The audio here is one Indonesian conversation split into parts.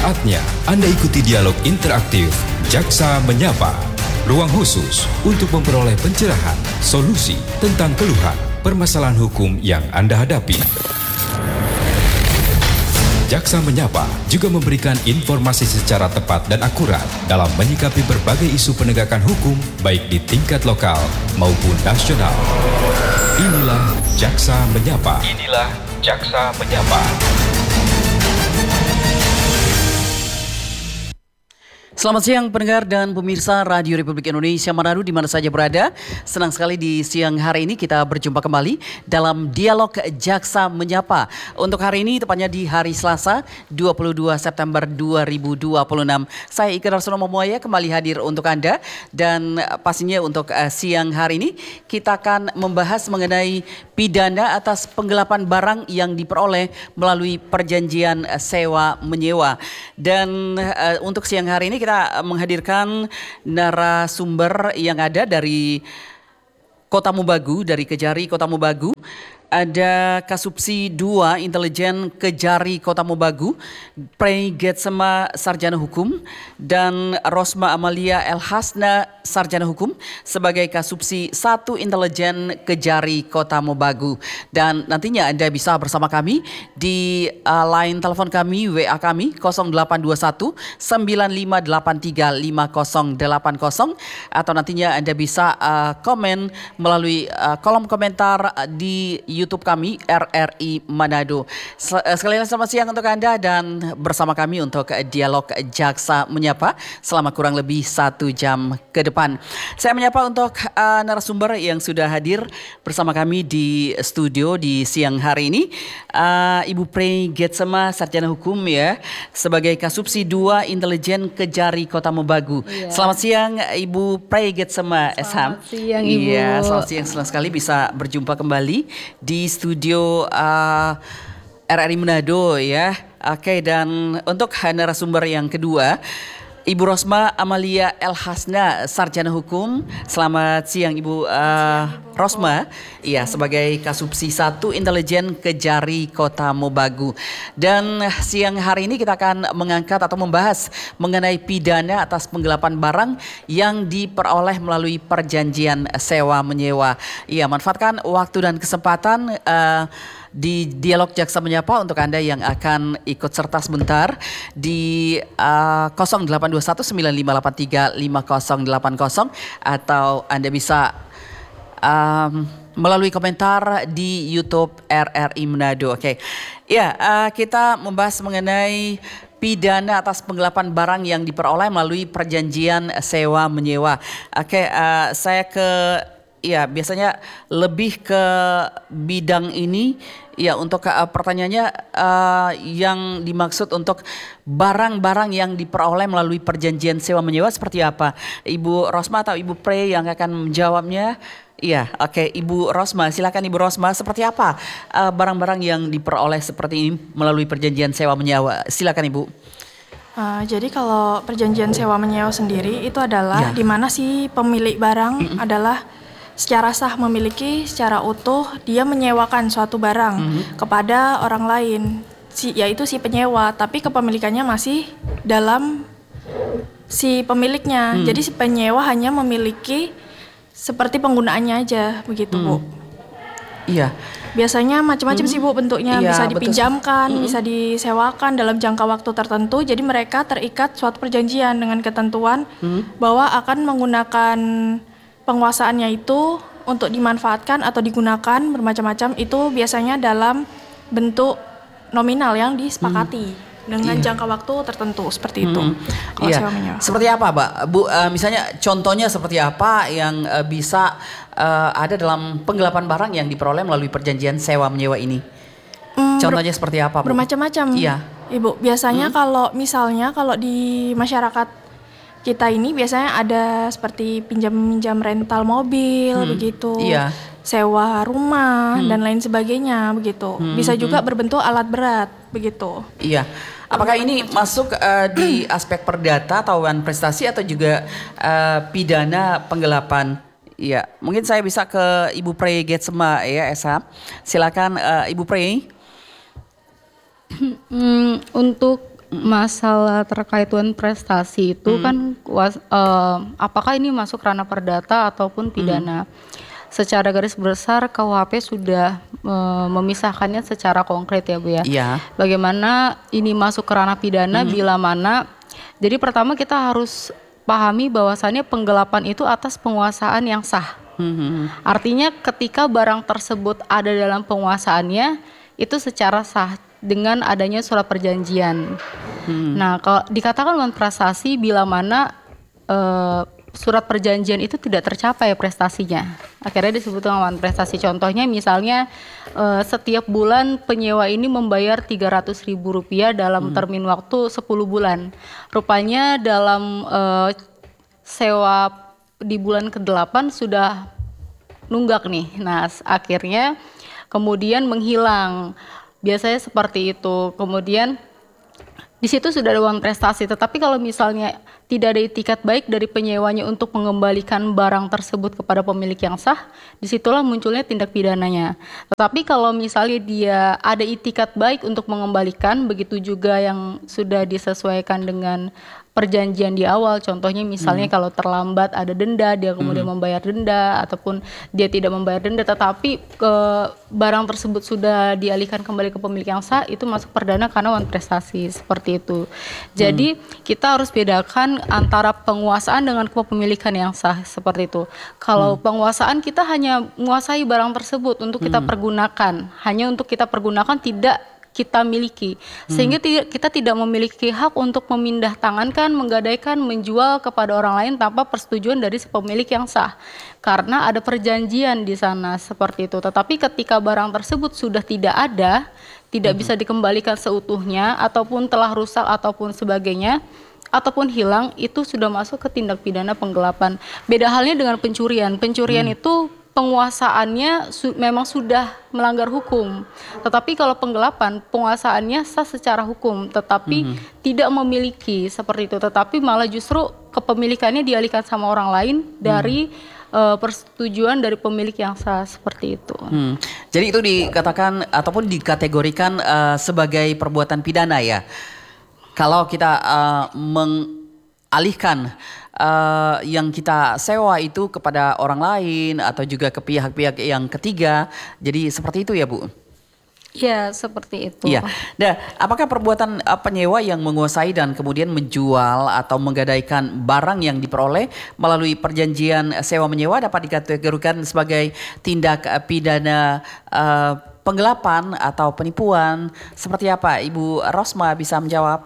Saatnya Anda ikuti dialog interaktif Jaksa Menyapa. Ruang khusus untuk memperoleh pencerahan, solusi tentang keluhan, permasalahan hukum yang Anda hadapi. Jaksa Menyapa juga memberikan informasi secara tepat dan akurat dalam menyikapi berbagai isu penegakan hukum baik di tingkat lokal maupun nasional. Inilah Jaksa Menyapa. Inilah Jaksa Menyapa. Selamat siang pendengar dan pemirsa Radio Republik Indonesia Manado di mana saja berada. Senang sekali di siang hari ini kita berjumpa kembali dalam Dialog Jaksa Menyapa. Untuk hari ini tepatnya di hari Selasa 22 September 2026. Saya Iker Arsono Momoya kembali hadir untuk Anda. Dan pastinya untuk siang hari ini kita akan membahas mengenai pidana atas penggelapan barang yang diperoleh melalui perjanjian sewa menyewa. Dan untuk siang hari ini kita menghadirkan narasumber yang ada dari Kota Mobagu, dari Kejari Kota Mobagu. Ada Kasubsi 2 Intelijen Kejari Kota Mobagu, Prei Getsema Sarjana Hukum, dan Rosma Amalia Elhasna Sarjana Hukum sebagai Kasubsi 1 Intelijen Kejari Kota Mobagu. Dan nantinya Anda bisa bersama kami di line telepon kami, WA kami 0821 9583 5080, atau nantinya Anda bisa komen melalui kolom komentar di YouTube kami RRI Manado. Sekali lagi selamat siang untuk Anda dan bersama kami untuk Dialog Jaksa Menyapa selama kurang lebih 1 jam ke depan. Saya menyapa untuk narasumber yang sudah hadir bersama kami di studio di siang hari ini. Ibu Prei Getsema Sarjana Hukum ya, sebagai Kasubsi 2 Intelijen Kejari Kota Mobagu. Iya. Selamat siang Ibu Prei Getsema Sham. Selamat siang Ibu. Iya, selamat siang, senang sekali bisa berjumpa kembali di studio RRI Manado ya. Oke, dan untuk narasumber yang kedua, Ibu Rosma Amalia Elhasna Sarjana Hukum. Selamat siang Ibu Rosma. Iya, sebagai Kasubsi 1 Intelijen Kejari Kota Mobagu. Dan siang hari ini kita akan mengangkat atau membahas mengenai pidana atas penggelapan barang yang diperoleh melalui perjanjian sewa menyewa. Iya, manfaatkan waktu dan kesempatan di Dialog Jaksa Menyapa untuk Anda yang akan ikut serta sebentar di 0821 9583 5080, atau Anda bisa melalui komentar di YouTube RRI Manado. Oke. Ya, kita membahas mengenai pidana atas penggelapan barang yang diperoleh melalui perjanjian sewa menyewa. Oke, saya biasanya lebih ke bidang ini. Ya, untuk pertanyaannya yang dimaksud untuk barang-barang yang diperoleh melalui perjanjian sewa menyewa seperti apa? Ibu Rosma atau Ibu Prei yang akan menjawabnya? Iya, oke. Ibu Rosma, silakan Ibu Rosma. Seperti apa barang-barang yang diperoleh seperti ini melalui perjanjian sewa menyewa? Silakan Ibu. Jadi kalau perjanjian sewa menyewa sendiri itu adalah di mana si pemilik barang adalah secara sah memiliki secara utuh, dia menyewakan suatu barang kepada orang lain, yaitu si penyewa, tapi kepemilikannya masih dalam si pemiliknya. Jadi si penyewa hanya memiliki seperti penggunaannya aja, begitu Bu. Iya. Biasanya macam-macam sih Bu bentuknya, bisa dipinjamkan, bisa disewakan dalam jangka waktu tertentu. Jadi mereka terikat suatu perjanjian dengan ketentuan bahwa akan menggunakan penguasaannya itu untuk dimanfaatkan atau digunakan bermacam-macam, itu biasanya dalam bentuk nominal yang disepakati dengan jangka waktu tertentu seperti itu. Seperti apa, Mbak? Bu, misalnya contohnya seperti apa yang bisa ada dalam penggelapan barang yang diperoleh melalui perjanjian sewa menyewa ini? Contohnya seperti apa, Bu? Bermacam-macam. Iya. Ibu, biasanya kalau di masyarakat kita ini biasanya ada seperti pinjam rental mobil begitu, sewa rumah dan lain sebagainya begitu. Bisa juga berbentuk alat berat begitu. Iya. Apakah ini masuk di aspek perdata, tahuan prestasi, atau juga pidana penggelapan? Iya, mungkin saya bisa ke Ibu Prei Getsema ya, Silakan Ibu Prei. Untuk Masalah terkait wan prestasi itu kan apakah ini masuk ranah perdata ataupun pidana? Secara garis besar KUHP sudah memisahkannya secara konkret ya Bu ya. Iya. Bagaimana ini masuk ke ranah pidana bila mana? Jadi pertama kita harus pahami bahwasannya penggelapan itu atas penguasaan yang sah. Artinya ketika barang tersebut ada dalam penguasaannya itu secara sah dengan adanya surat perjanjian. Nah, kalau dikatakan wan prestasi bila mana surat perjanjian itu tidak tercapai prestasinya, akhirnya disebut dengan wan prestasi. Contohnya misalnya setiap bulan penyewa ini membayar Rp300.000 dalam termin waktu 10 bulan. Rupanya dalam sewa di bulan ke-8 sudah nunggak nih. Nah, akhirnya kemudian menghilang. Biasanya seperti itu. Kemudian di situ sudah ada wan prestasi, tetapi kalau misalnya tidak ada itikat baik dari penyewanya untuk mengembalikan barang tersebut kepada pemilik yang sah, disitulah munculnya tindak pidananya. Tetapi kalau misalnya dia ada itikat baik untuk mengembalikan, begitu juga yang sudah disesuaikan dengan perjanjian di awal, contohnya misalnya kalau terlambat ada denda, dia kemudian membayar denda, ataupun dia tidak membayar denda tetapi barang tersebut sudah dialihkan kembali ke pemilik yang sah, itu masuk perdana karena wan prestasi, seperti itu. Jadi kita harus bedakan antara penguasaan dengan kepemilikan yang sah, seperti itu. Kalau penguasaan, kita hanya menguasai barang tersebut untuk kita pergunakan, hanya untuk kita pergunakan, tidak kita miliki, sehingga kita tidak memiliki hak untuk memindah tangankan, menggadaikan, menjual kepada orang lain tanpa persetujuan dari si pemilik yang sah, karena ada perjanjian di sana, seperti itu. Tetapi ketika barang tersebut sudah tidak ada, tidak bisa dikembalikan seutuhnya, ataupun telah rusak ataupun sebagainya, ataupun hilang, itu sudah masuk ke tindak pidana penggelapan. Beda halnya dengan pencurian. Pencurian itu penguasaannya memang sudah melanggar hukum. Tetapi kalau penggelapan, penguasaannya sah secara hukum, tetapi tidak memiliki, seperti itu. Tetapi malah justru kepemilikannya dialihkan sama orang lain dari persetujuan dari pemilik yang sah, seperti itu. Jadi itu dikatakan ataupun dikategorikan sebagai perbuatan pidana ya. Kalau kita mengalihkan yang kita sewa itu kepada orang lain atau juga ke pihak-pihak yang ketiga, jadi seperti itu ya Bu? Ya, seperti itu. Iya. Nah, apakah perbuatan penyewa yang menguasai dan kemudian menjual atau menggadaikan barang yang diperoleh melalui perjanjian sewa menyewa dapat dikategorikan sebagai tindak pidana penggelapan atau penipuan? Seperti apa? Ibu Rosma bisa menjawab?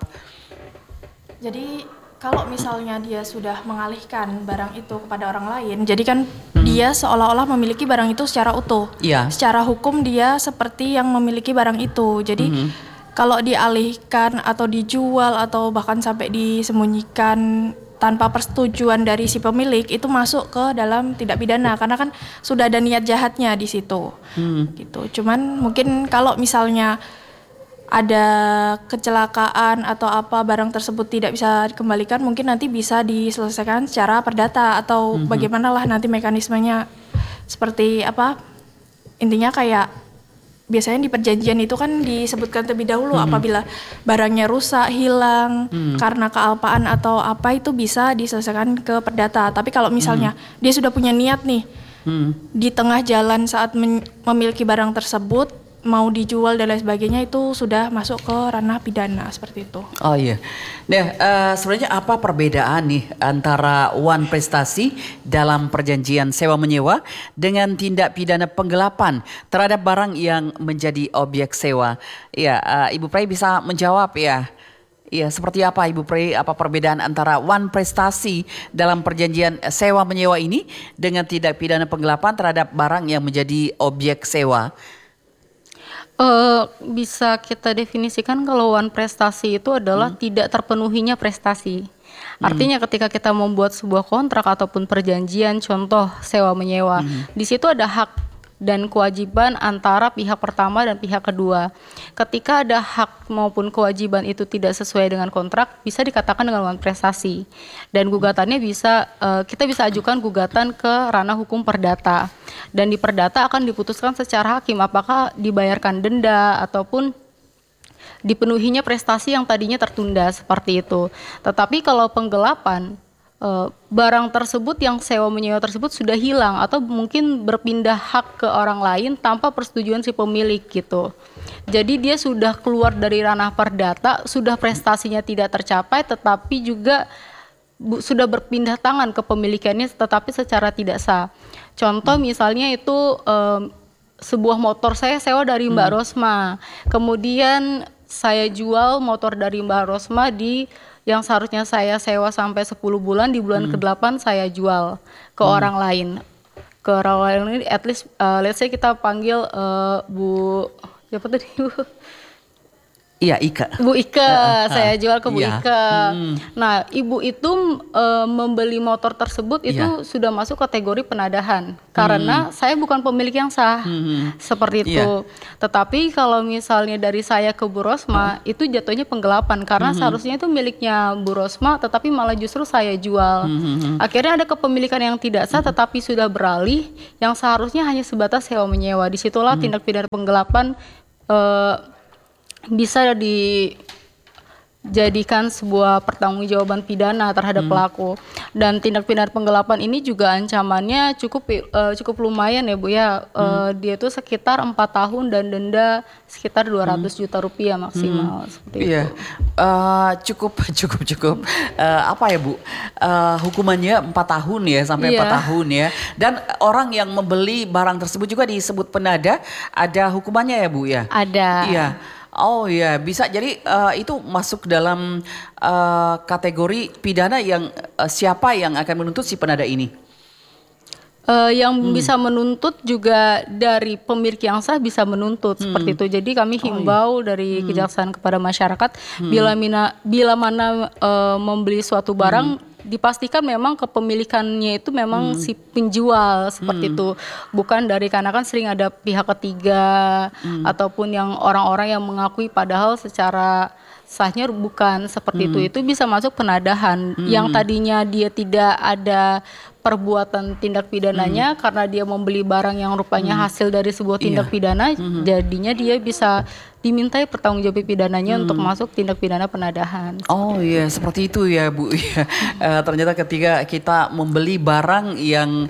Jadi kalau misalnya dia sudah mengalihkan barang itu kepada orang lain, jadi kan dia seolah-olah memiliki barang itu secara utuh. Iya. Secara hukum dia seperti yang memiliki barang itu. Jadi kalau dialihkan atau dijual atau bahkan sampai disembunyikan tanpa persetujuan dari si pemilik, itu masuk ke dalam tindak pidana karena kan sudah ada niat jahatnya di situ. Gitu. Cuman mungkin kalau misalnya ada kecelakaan atau apa barang tersebut tidak bisa dikembalikan, mungkin nanti bisa diselesaikan secara perdata atau bagaimanalah nanti mekanismenya seperti apa. Intinya kayak biasanya di perjanjian itu kan disebutkan terlebih dahulu apabila barangnya rusak, hilang karena kealpaan atau apa, itu bisa diselesaikan ke perdata. Tapi kalau misalnya dia sudah punya niat nih di tengah jalan saat memiliki barang tersebut mau dijual dan lain sebagainya, itu sudah masuk ke ranah pidana, seperti itu. Oh iya. Nah, sebenarnya apa perbedaan nih antara wan prestasi dalam perjanjian sewa menyewa dengan tindak pidana penggelapan terhadap barang yang menjadi objek sewa? Iya, Ibu Prei bisa menjawab ya. Iya, seperti apa Ibu Prei, apa perbedaan antara wan prestasi dalam perjanjian sewa menyewa ini dengan tindak pidana penggelapan terhadap barang yang menjadi objek sewa? Bisa kita definisikan kalau wan prestasi itu adalah tidak terpenuhinya prestasi. Artinya ketika kita membuat sebuah kontrak ataupun perjanjian, contoh sewa menyewa, di situ ada hak dan kewajiban antara pihak pertama dan pihak kedua. Ketika ada hak maupun kewajiban itu tidak sesuai dengan kontrak, bisa dikatakan dengan wan prestasi. Dan gugatannya bisa kita bisa ajukan gugatan ke ranah hukum perdata. Dan di perdata akan diputuskan secara hakim apakah dibayarkan denda ataupun dipenuhinya prestasi yang tadinya tertunda seperti itu. Tetapi kalau penggelapan, barang tersebut yang sewa menyewa tersebut sudah hilang atau mungkin berpindah hak ke orang lain tanpa persetujuan si pemilik gitu. Jadi dia sudah keluar dari ranah perdata, sudah prestasinya tidak tercapai, tetapi juga sudah berpindah tangan kepemilikannya tetapi secara tidak sah. Contoh misalnya itu sebuah motor saya sewa dari Mbak Rosma, kemudian saya jual motor dari Mbak Rosma yang seharusnya saya sewa sampai 10 bulan, di bulan ke-8 saya jual ke orang lain. Ke orang lain ini at least let's say kita panggil Bu siapa tadi Bu? Iya, Ika. Bu Ika, saya jual ke Bu Iya. Ika. Nah, ibu itu membeli motor tersebut itu sudah masuk kategori penadahan karena saya bukan pemilik yang sah, seperti itu. Tetapi kalau misalnya dari saya ke Bu Rosma itu jatuhnya penggelapan karena seharusnya itu miliknya Bu Rosma, tetapi malah justru saya jual. Akhirnya ada kepemilikan yang tidak sah, tetapi sudah beralih yang seharusnya hanya sebatas sewa menyewa. Disitulah tindak pidana penggelapan bisa dijadikan sebuah pertanggungjawaban pidana terhadap pelaku. Dan tindak pidana penggelapan ini juga ancamannya cukup lumayan ya Bu ya. Dia itu sekitar 4 tahun dan denda sekitar 200 juta rupiah maksimal seperti itu. Cukup apa ya Bu? Hukumannya 4 tahun ya sampai 4 tahun ya. Dan orang yang membeli barang tersebut juga disebut penada, ada hukumannya ya Bu ya? Ada. Iya. Oh ya, bisa jadi itu masuk dalam kategori pidana yang siapa yang akan menuntut si penada ini? Yang bisa menuntut juga dari pemilik yang sah bisa menuntut seperti itu. Jadi kami himbau dari kejaksaan kepada masyarakat bila mana membeli suatu barang dipastikan memang kepemilikannya itu memang si penjual seperti itu, bukan dari karena kan sering ada pihak ketiga ataupun yang orang-orang yang mengakui padahal secara sahnya bukan seperti itu bisa masuk penadahan yang tadinya dia tidak ada perbuatan tindak pidananya karena dia membeli barang yang rupanya hasil dari sebuah tindak pidana, jadinya dia bisa dimintai pertanggungjawaban pidananya untuk masuk tindak pidana penadahan. Oh iya, seperti itu ya Bu. Ternyata ketika kita membeli barang yang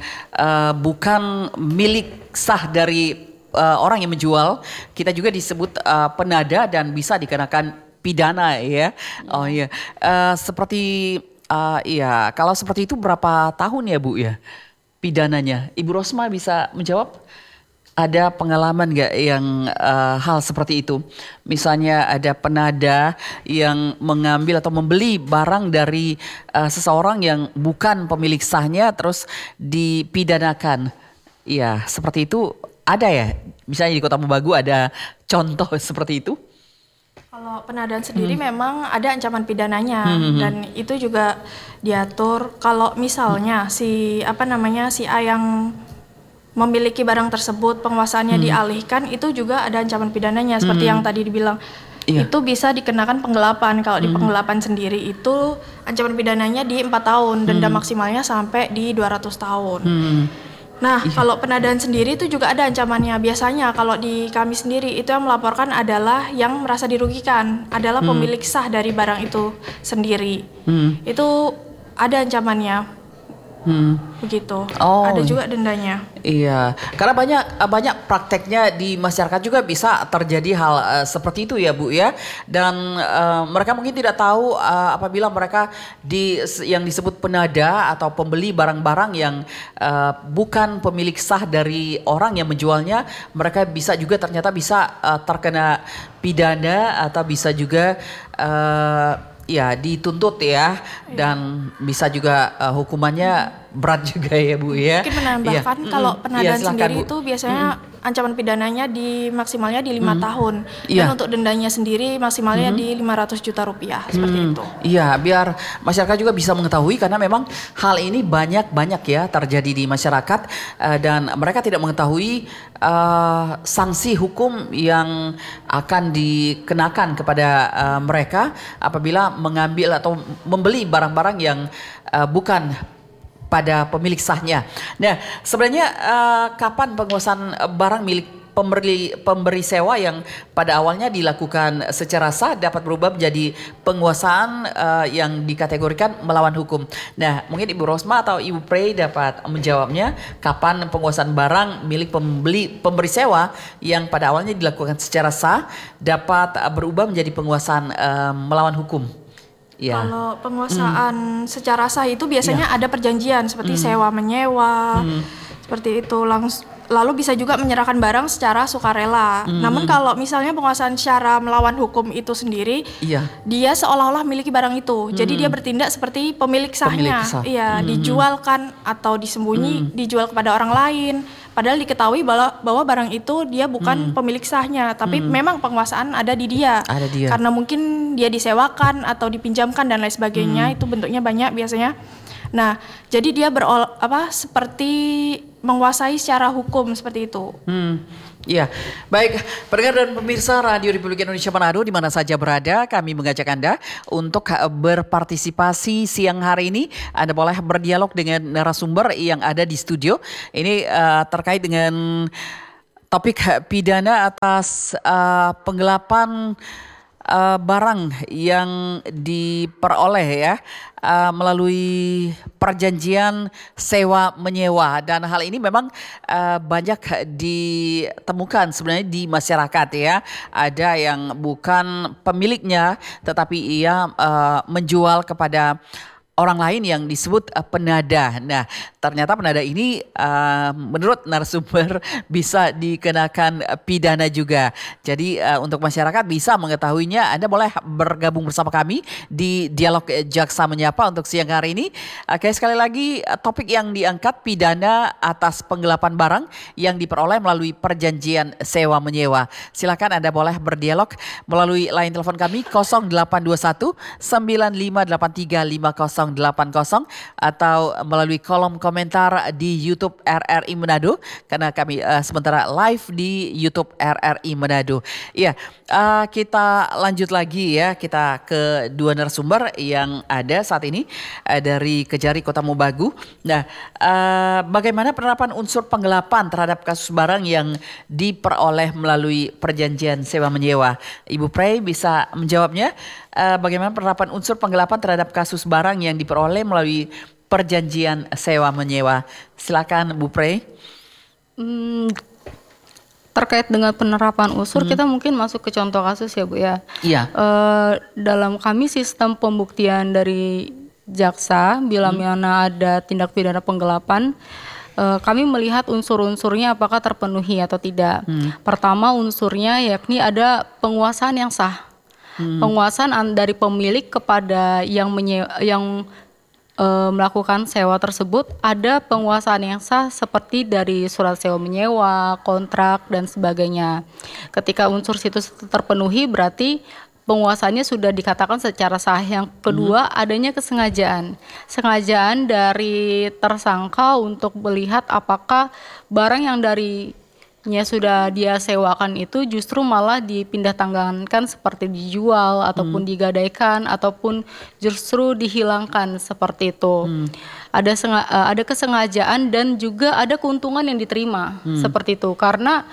bukan milik sah dari orang yang menjual, kita juga disebut penada dan bisa dikenakan pidana ya. Oh iya, seperti iya, kalau seperti itu berapa tahun ya Bu ya pidananya? Ibu Rosma bisa menjawab? Ada pengalaman nggak yang hal seperti itu? Misalnya ada penada yang mengambil atau membeli barang dari seseorang yang bukan pemilik sahnya terus dipidanakan. Iya, seperti itu ada ya? Misalnya di Kota Mobagu ada contoh seperti itu? Kalau penadaan sendiri memang ada ancaman pidananya dan itu juga diatur kalau misalnya si A yang memiliki barang tersebut penguasaannya dialihkan itu juga ada ancaman pidananya seperti yang tadi dibilang. Itu bisa dikenakan penggelapan. Kalau di penggelapan sendiri itu ancaman pidananya di 4 tahun, denda maksimalnya sampai di 200 tahun. Nah, kalau penadaan sendiri itu juga ada ancamannya. Biasanya kalau di kami sendiri itu yang melaporkan adalah yang merasa dirugikan, adalah pemilik sah dari barang itu sendiri. Itu ada ancamannya. Begitu. Ada juga dendanya. Iya, karena banyak prakteknya di masyarakat juga bisa terjadi hal seperti itu ya Bu ya. Dan mereka mungkin tidak tahu apabila mereka yang disebut penada atau pembeli barang-barang yang bukan pemilik sah dari orang yang menjualnya, mereka bisa juga ternyata bisa terkena pidana atau bisa juga ya dituntut ya, dan bisa juga hukumannya berat juga ya Bu ya. Mungkin menambahkan kalau penadaan sendiri Bu. itu biasanya ancaman pidananya maksimalnya di 5 tahun. Dan untuk dendanya sendiri maksimalnya di 500 juta rupiah seperti itu. Iya, biar masyarakat juga bisa mengetahui karena memang hal ini banyak ya terjadi di masyarakat dan mereka tidak mengetahui sanksi hukum yang akan dikenakan kepada mereka apabila mengambil atau membeli barang-barang yang bukan pada pemilik sahnya. Nah, sebenarnya kapan penguasaan barang milik pemberi sewa yang pada awalnya dilakukan secara sah dapat berubah menjadi penguasaan yang dikategorikan melawan hukum. Nah, mungkin Ibu Rosma atau Ibu Prey dapat menjawabnya, kapan penguasaan barang milik pemberi sewa yang pada awalnya dilakukan secara sah dapat berubah menjadi penguasaan melawan hukum. Ya. Kalau penguasaan secara sah itu biasanya ada perjanjian seperti sewa menyewa, seperti itu. Lalu bisa juga menyerahkan barang secara sukarela. Namun kalau misalnya penguasaan secara melawan hukum itu sendiri, dia seolah-olah miliki barang itu. Jadi dia bertindak seperti pemilik sahnya. Iya, dijualkan atau dijual kepada orang lain. Padahal diketahui bahwa barang itu dia bukan pemilik sahnya, tapi memang penguasaan ada di dia. Karena mungkin dia disewakan atau dipinjamkan dan lain sebagainya, itu bentuknya banyak biasanya. Nah, jadi dia seperti menguasai secara hukum seperti itu. Ya, baik pendengar dan pemirsa Radio Republik Indonesia Manado di mana saja berada, kami mengajak Anda untuk berpartisipasi siang hari ini. Anda boleh berdialog dengan narasumber yang ada di studio. Ini terkait dengan topik pidana atas penggelapan barang yang diperoleh ya melalui perjanjian sewa menyewa, dan hal ini memang banyak ditemukan sebenarnya di masyarakat ya. Ada yang bukan pemiliknya tetapi ia menjual kepada orang lain yang disebut penada. Nah, ternyata penada ini menurut narasumber bisa dikenakan pidana juga. Jadi untuk masyarakat bisa mengetahuinya, Anda boleh bergabung bersama kami di Dialog Jaksa Menyapa untuk siang hari ini. Oke, sekali lagi topik yang diangkat pidana atas penggelapan barang yang diperoleh melalui perjanjian sewa menyewa. Silakan Anda boleh berdialog melalui line telepon kami 0821 9583 5080 atau melalui kolom komentar di YouTube RRI Manado, karena kami sementara live di YouTube RRI Manado. Iya, kita lanjut lagi ya, kita ke dua narasumber yang ada saat ini dari Kejari Kota Mobagu. Nah, bagaimana penerapan unsur penggelapan terhadap kasus barang yang diperoleh melalui perjanjian sewa menyewa? Ibu Prey bisa menjawabnya. Bagaimana penerapan unsur penggelapan terhadap kasus barang yang diperoleh melalui perjanjian sewa menyewa? Silakan Bu Prey. Terkait dengan penerapan unsur, kita mungkin masuk ke contoh kasus ya Bu ya. Iya. Dalam kami sistem pembuktian dari jaksa bila mana ada tindak pidana penggelapan, kami melihat unsur-unsurnya apakah terpenuhi atau tidak. Pertama unsurnya yakni ada penguasaan yang sah. Penguasaan dari pemilik kepada yang melakukan sewa tersebut, ada penguasaan yang sah seperti dari surat sewa menyewa, kontrak dan sebagainya. Ketika unsur situ terpenuhi berarti penguasaannya sudah dikatakan secara sah. Yang kedua adanya kesengajaan. Sengajaan dari tersangka untuk melihat apakah barang yang darinya sudah dia sewakan itu justru malah dipindah tangankan seperti dijual ataupun digadaikan ataupun justru dihilangkan seperti itu. Ada kesengajaan dan juga ada keuntungan yang diterima seperti itu. Karena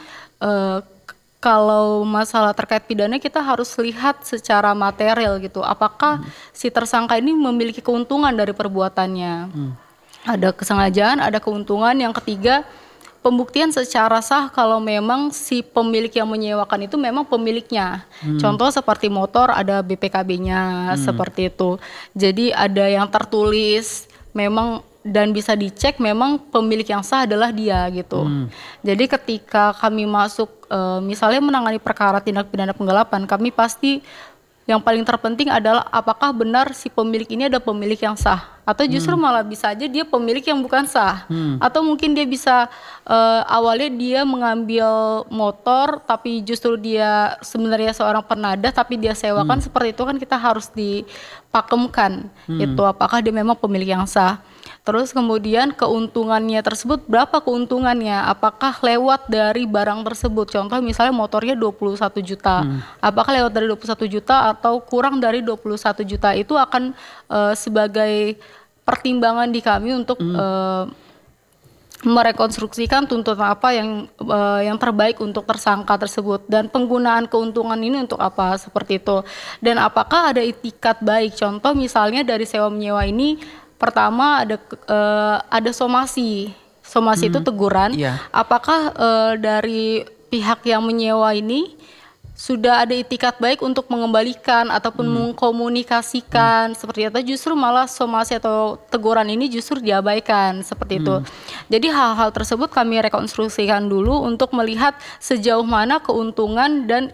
kalau masalah terkait pidana kita harus lihat secara material gitu. Apakah si tersangka ini memiliki keuntungan dari perbuatannya? Ada kesengajaan, ada keuntungan. Yang ketiga, pembuktian secara sah kalau memang si pemilik yang menyewakan itu memang pemiliknya. Contoh seperti motor ada BPKB-nya seperti itu. Jadi ada yang tertulis memang dan bisa dicek memang pemilik yang sah adalah dia gitu. Jadi ketika kami masuk misalnya menangani perkara tindak pidana penggelapan, kami pasti yang paling terpenting adalah apakah benar si pemilik ini ada pemilik yang sah atau justru malah bisa aja dia pemilik yang bukan sah. Atau mungkin dia bisa awalnya dia mengambil motor tapi justru dia sebenarnya seorang penada tapi dia sewakan, seperti itu kan kita harus dipakemkan itu apakah dia memang pemilik yang sah. Terus kemudian keuntungannya tersebut, berapa keuntungannya? Apakah lewat dari barang tersebut? Contoh misalnya motornya 21 juta. Apakah lewat dari 21 juta atau kurang dari 21 juta? Itu akan sebagai pertimbangan di kami untuk merekonstruksikan tuntutan apa yang terbaik untuk tersangka tersebut dan penggunaan keuntungan ini untuk apa seperti itu, dan apakah ada itikat baik. Contoh misalnya dari sewa menyewa ini, pertama ada somasi itu teguran. Apakah dari pihak yang menyewa ini sudah ada itikat baik untuk mengembalikan ataupun mengkomunikasikan seperti itu, justru malah somasi atau teguran ini justru diabaikan seperti itu. Jadi hal-hal tersebut kami rekonstruksikan dulu untuk melihat sejauh mana keuntungan dan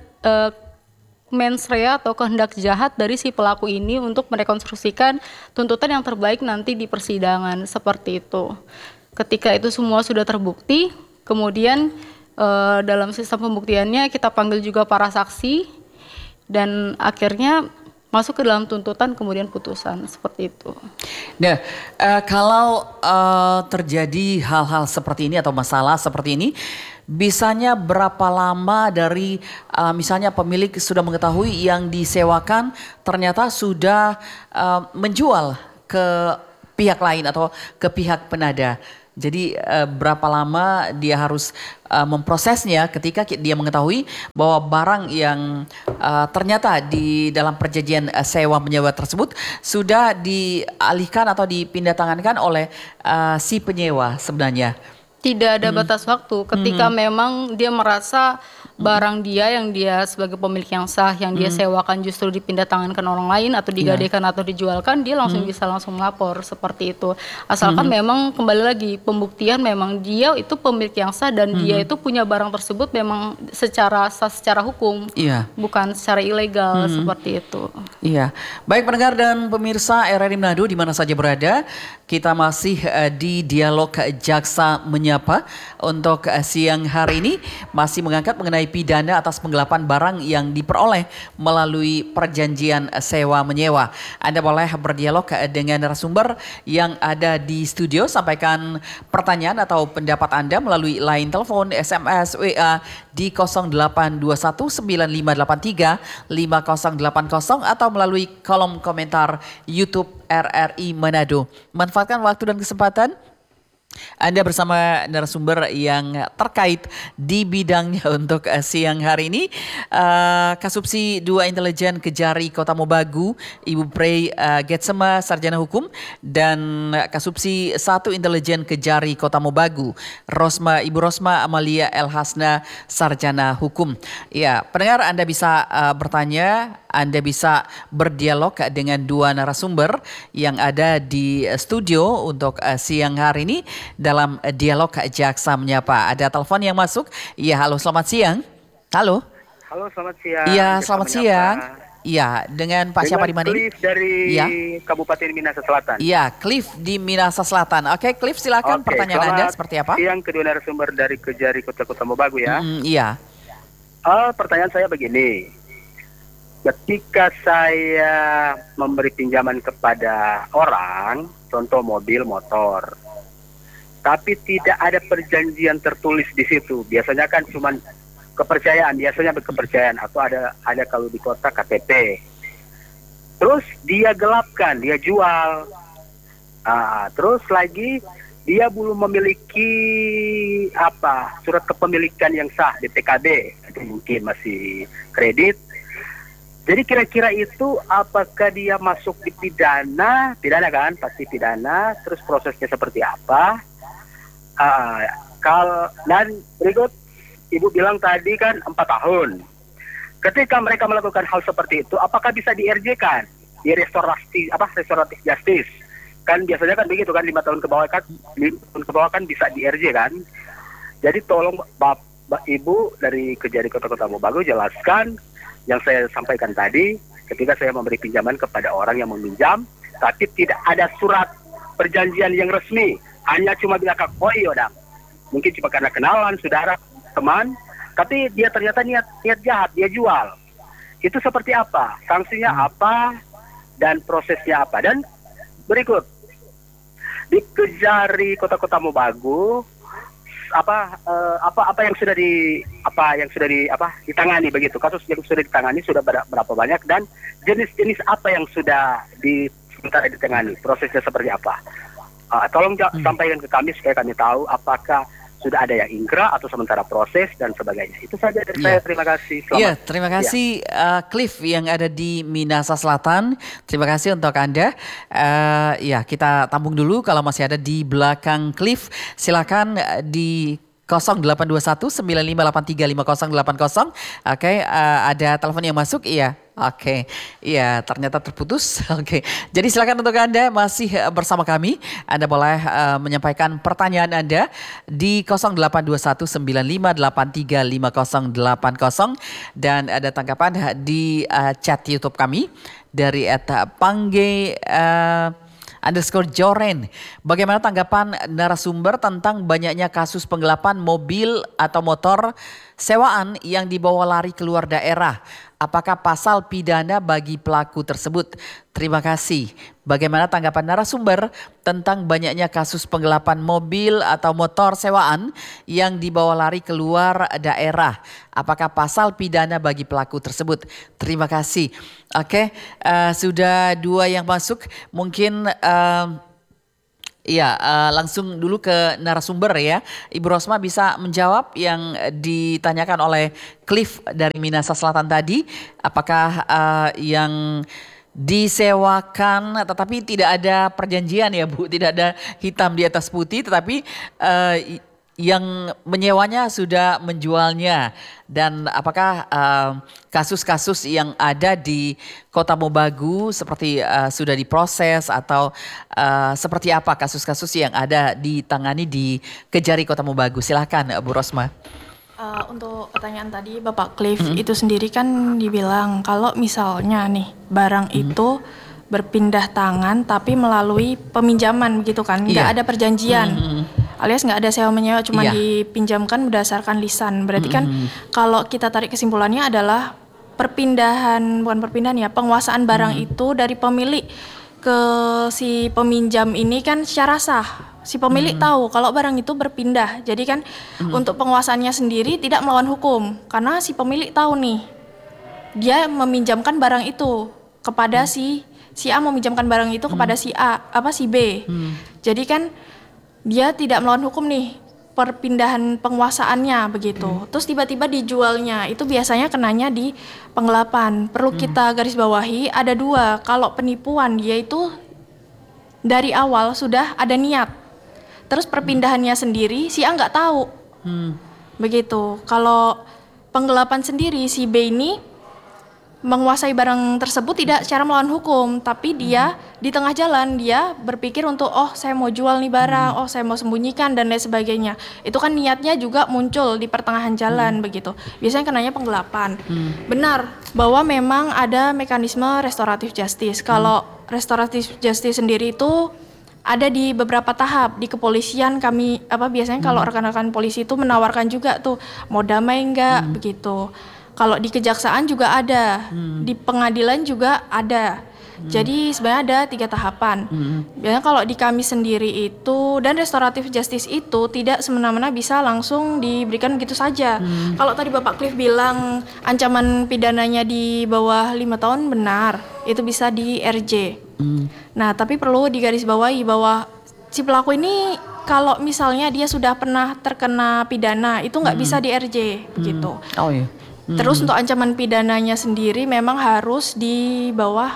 mens rea atau kehendak jahat dari si pelaku ini untuk merekonstruksikan tuntutan yang terbaik nanti di persidangan seperti itu. Ketika itu semua sudah terbukti, kemudian dalam sistem pembuktiannya kita panggil juga para saksi dan akhirnya masuk ke dalam tuntutan kemudian putusan seperti itu. Nah, kalau terjadi hal-hal seperti ini atau masalah seperti ini, bisanya berapa lama dari misalnya pemilik sudah mengetahui yang disewakan ternyata sudah menjual ke pihak lain atau ke pihak penada. Jadi berapa lama dia harus memprosesnya ketika dia mengetahui bahwa barang yang ternyata di dalam perjanjian sewa menyewa tersebut sudah dialihkan atau dipindah tangankan oleh si penyewa sebenarnya. Tidak ada batas waktu ketika memang dia merasa barang dia yang dia sebagai pemilik yang sah yang dia sewakan justru dipindah tangankan orang lain atau digadaikan atau dijualkan, dia bisa langsung melapor seperti itu. Asalkan memang kembali lagi pembuktian memang dia itu pemilik yang sah dan dia itu punya barang tersebut memang secara sah secara hukum, bukan secara ilegal seperti itu. Iya, baik pendengar dan pemirsa RRI Manado di mana saja berada, kita masih di dialog Jaksa Menyapa untuk siang hari ini masih mengangkat mengenai pidana atas penggelapan barang yang diperoleh melalui perjanjian sewa menyewa. Anda boleh berdialog dengan narasumber yang ada di studio, sampaikan pertanyaan atau pendapat Anda melalui line telepon, SMS, WA di 082195835080 atau melalui kolom komentar YouTube RRI Manado. Manfaatkan waktu dan kesempatan Anda bersama narasumber yang terkait di bidangnya untuk siang hari ini. Kasubsi 2 Intelijen Kejari Kota Mobagu, Ibu Prey Getsema, Sarjana Hukum, dan Kasubsi 1 Intelijen Kejari Kota Mobagu, Ibu Rosma Amalia El Hasna, Sarjana Hukum. Ya, pendengar Anda bisa bertanya, Anda bisa berdialog dengan 2 narasumber yang ada di studio untuk siang hari ini dalam dialog Jaksa Menyapa. Ada telepon yang masuk. Iya, halo, selamat siang. Halo. Halo, selamat siang. Iya, selamat siang. Iya, dengan Pak siapa di mana ini? Cliff dari Kabupaten Minahasa Selatan. Iya, Cliff di Minahasa Selatan. Oke, Cliff silakan pertanyaan Anda seperti apa? Siang, kedua narasumber dari Kejari Kota Mobagu ya. Iya. Pertanyaan saya begini. Ketika saya memberi pinjaman kepada orang, contoh mobil, motor, tapi tidak ada perjanjian tertulis di situ. Biasanya kan cuma kepercayaan, atau ada kalau di kota KTP. Terus dia gelapkan, dia jual. Terus lagi dia belum memiliki surat kepemilikan yang sah di PKB, mungkin masih kredit. Jadi kira-kira itu apakah dia masuk di pidana kan, pasti pidana, terus prosesnya seperti apa? Dan berikut, Ibu bilang tadi kan 4 tahun. Ketika mereka melakukan hal seperti itu, apakah bisa di-RJ-kan? Di restoratif justice. Kan biasanya kan begitu kan, 5 tahun ke bawah kan bisa di-RJ kan? Jadi tolong Bapak Ibu dari Kejari Kota Mobagu jelaskan yang saya sampaikan tadi, ketika saya memberi pinjaman kepada orang yang meminjam, tapi tidak ada surat perjanjian yang resmi, hanya cuma bilang kakoi, mungkin cuma karena kenalan, saudara, teman, tapi dia ternyata niat jahat, dia jual. Itu seperti apa? Sanksinya apa? Dan prosesnya apa? Dan berikut, di Kejari Kota Mobagu, apa yang sudah ditangani begitu, kasus yang sudah ditangani sudah berapa banyak, dan jenis-jenis apa yang sudah sementara ditangani, prosesnya seperti apa? Tolong sampaikan ke kami supaya kami tahu apakah sudah ada yang ingkrah atau sementara proses dan sebagainya. Itu saja dari saya. Terima kasih. Selamat. Iya, terima kasih Cliff yang ada di Minahasa Selatan. Terima kasih untuk Anda. Ya, kita tampung dulu kalau masih ada di belakang Cliff. Silakan di 0821 9583 5080. Oke, ada telepon yang masuk. Iya. Oke, iya ternyata terputus. Oke, jadi silakan untuk Anda masih bersama kami. Anda boleh menyampaikan pertanyaan Anda di 0821 9583 5080 dan ada tanggapan di chat YouTube kami dari @pangge _Joren. Bagaimana tanggapan narasumber tentang banyaknya kasus penggelapan mobil atau motor sewaan yang dibawa lari keluar daerah? Apakah pasal pidana bagi pelaku tersebut? Terima kasih. Bagaimana tanggapan narasumber tentang banyaknya kasus penggelapan mobil atau motor sewaan yang dibawa lari keluar daerah? Apakah pasal pidana bagi pelaku tersebut? Terima kasih. Oke, sudah 2 yang masuk. Mungkin langsung dulu ke narasumber ya. Ibu Rosma bisa menjawab yang ditanyakan oleh Cliff dari Minahasa Selatan tadi. Apakah yang disewakan tetapi tidak ada perjanjian ya Bu, tidak ada hitam di atas putih, tetapi yang menyewanya sudah menjualnya, dan apakah kasus-kasus yang ada di Kota Mobagu seperti sudah diproses atau seperti apa kasus-kasus yang ada ditangani di Kejari Kota Mobagu? Silakan Bu Rosma. Untuk pertanyaan tadi Bapak Cliff itu sendiri kan dibilang kalau misalnya nih barang itu berpindah tangan tapi melalui peminjaman begitu kan, nggak ada perjanjian. Alias nggak ada sewa menyewa, cuma dipinjamkan berdasarkan lisan. Berarti kan kalau kita tarik kesimpulannya adalah penguasaan barang itu dari pemilik ke si peminjam ini kan secara sah. Si pemilik tahu kalau barang itu berpindah. Jadi kan untuk penguasaannya sendiri tidak melawan hukum karena si pemilik tahu nih dia meminjamkan barang itu kepada si A meminjamkan barang itu kepada si B. Jadi kan dia tidak melawan hukum nih perpindahan penguasaannya begitu. Terus tiba-tiba dijualnya itu biasanya kenanya di penggelapan. Perlu kita garis bawahi ada 2. Kalau penipuan dia itu dari awal sudah ada niat. Terus perpindahannya sendiri si A nggak tahu. Begitu. Kalau penggelapan sendiri si B ini menguasai barang tersebut tidak secara melawan hukum, tapi dia di tengah jalan dia berpikir untuk saya mau jual nih barang, saya mau sembunyikan dan lain sebagainya. Itu kan niatnya juga muncul di pertengahan jalan begitu. Biasanya kenanya penggelapan. Benar bahwa memang ada mekanisme restoratif justice. Kalau restoratif justice sendiri itu ada di beberapa tahap. Di kepolisian kami biasanya kalau rekan-rekan polisi itu menawarkan juga tuh mau damai enggak begitu. Kalau di kejaksaan juga ada, di pengadilan juga ada. Jadi sebenarnya ada 3 tahapan. Biasanya kalau di kami sendiri itu dan restoratif justice itu tidak semena-mena bisa langsung diberikan begitu saja. Kalau tadi Bapak Cliff bilang ancaman pidananya di bawah 5 tahun, benar. Itu bisa di RJ. Nah, tapi perlu digarisbawahi bahwa si pelaku ini kalau misalnya dia sudah pernah terkena pidana itu nggak bisa di RJ begitu. Oh iya. Terus untuk ancaman pidananya sendiri memang harus di bawah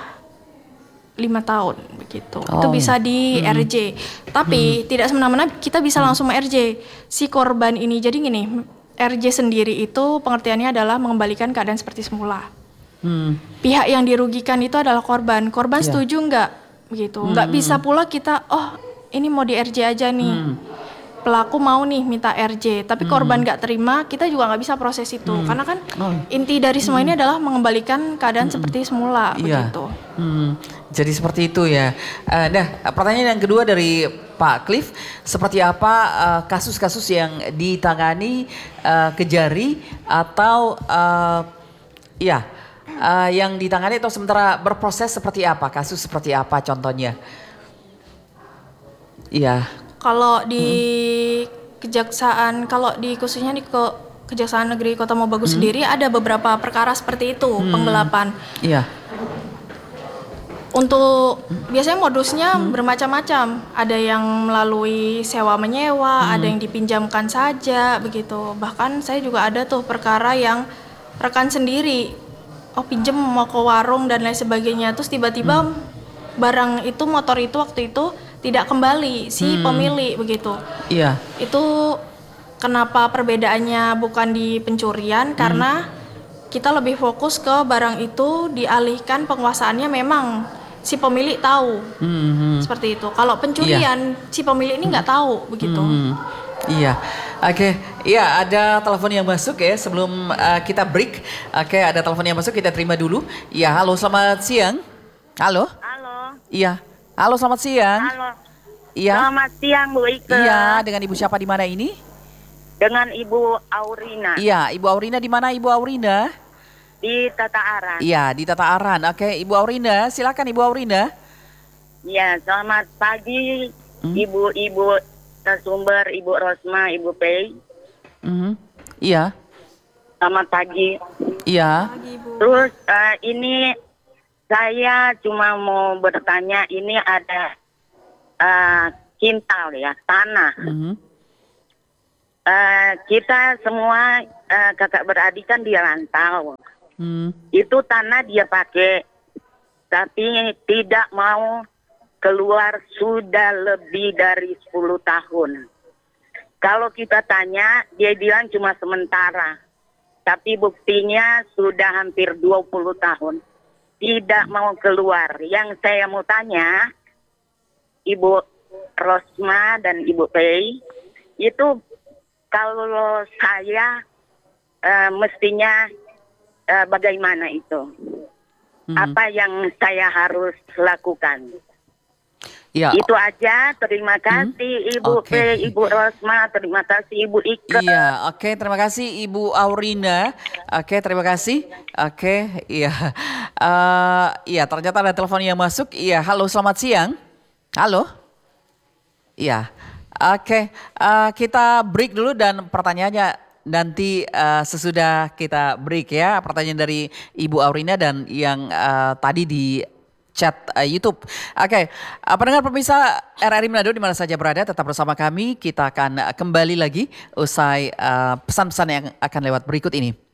5 tahun begitu. Itu bisa di RJ. Tapi tidak semena-mena kita bisa langsung RJ si korban ini. Jadi gini, RJ sendiri itu pengertiannya adalah mengembalikan keadaan seperti semula. Pihak yang dirugikan itu adalah korban. Korban setuju nggak begitu? Nggak bisa pula kita ini mau di RJ aja nih. Pelaku mau nih minta RJ, tapi korban nggak terima, kita juga nggak bisa proses itu, karena kan inti dari semua ini adalah mengembalikan keadaan seperti semula begitu. Jadi seperti itu ya. Nah, pertanyaan yang kedua dari Pak Cliff, seperti apa kasus-kasus yang ditangani Kejari atau yang ditangani atau sementara berproses seperti apa? Kasus seperti apa contohnya? Iya. Kalau di kejaksaan, kalau di khususnya di Kejaksaan Negeri Kota Mobagu sendiri ada beberapa perkara seperti itu, penggelapan. Iya. Untuk biasanya modusnya bermacam-macam. Ada yang melalui sewa menyewa, ada yang dipinjamkan saja begitu. Bahkan saya juga ada tuh perkara yang rekan sendiri, oh pinjem mau ke warung dan lain sebagainya. Terus tiba-tiba barang itu, motor itu waktu itu tidak kembali si pemilik begitu. Iya. Itu kenapa perbedaannya bukan di pencurian, karena kita lebih fokus ke barang itu dialihkan penguasaannya memang si pemilik tahu. Seperti itu. Kalau pencurian si pemilik ini nggak tahu begitu. Iya. Oke. Iya, ada telepon yang masuk ya sebelum kita break. Oke, ada telepon yang masuk, kita terima dulu. Iya, halo, selamat siang. Halo. Halo. Iya. Halo, selamat siang. Halo. Iya. Selamat siang Bu Ike. Iya, dengan Ibu siapa di mana ini? Dengan Ibu Aurina. Iya, Ibu Aurina di mana Ibu Aurina? Di Tata Aran. Iya, di Tata Aran. Oke, Ibu Aurina, silakan Ibu Aurina. Ya, selamat pagi Ibu-ibu sumber, Ibu Rosma, Ibu Pei. Iya. Selamat pagi. Iya. Terus ini saya cuma mau bertanya, ini ada kintal ya, tanah. Kita semua kakak beradik kan di rantau. Itu tanah dia pakai, tapi tidak mau keluar sudah lebih dari 10 tahun. Kalau kita tanya, dia bilang cuma sementara. Tapi buktinya sudah hampir 20 tahun. Tidak mau keluar. Yang saya mau tanya, Ibu Rosma dan Ibu Pei, itu kalau saya mestinya bagaimana itu? Apa yang saya harus lakukan? Ya. Itu aja. Terima kasih Ibu Pei, Ibu Rosma, terima kasih Ibu Ike. Iya, oke, terima kasih Ibu Aurina. Oke, terima kasih. Oke, iya. Iya, ternyata ada telepon yang masuk. Iya, halo, selamat siang. Halo. Iya. Oke, kita break dulu dan pertanyaannya nanti sesudah kita break ya. Pertanyaan dari Ibu Aurina dan yang tadi di chat YouTube. Oke, pendengar pemirsa RRI Manado di mana saja berada, tetap bersama kami. Kita akan kembali lagi usai pesan-pesan yang akan lewat berikut ini.